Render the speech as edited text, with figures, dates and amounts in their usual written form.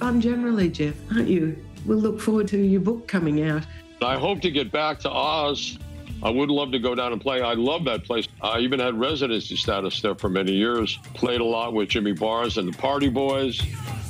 time generally, Jeff, aren't you? We'll look forward to your book coming out. I hope to get back to Oz. I would love to go down and play. I love that place. I even had residency status there for many years. Played a lot with Jimmy Barnes and the Party Boys.